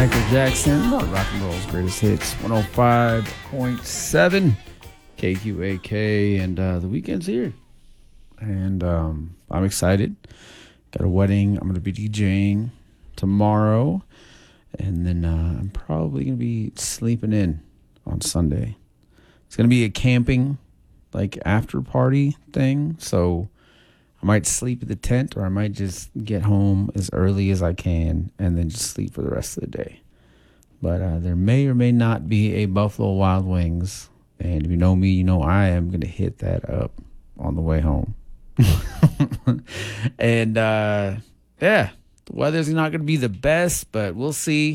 Michael Jackson, rock and roll's greatest hits, 105.7 KQAK, and the weekend's here. And I'm excited. Got a wedding. I'm going to be DJing tomorrow. And then I'm probably going to be sleeping in on Sunday. It's going to be a camping, after party thing. So I might sleep at the tent, or I might just get home as early as I can and then just sleep for the rest of the day. But there may or may not be a Buffalo Wild Wings. And if you know me, you know I am going to hit that up on the way home. And, yeah, the weather's not going to be the best, but we'll see.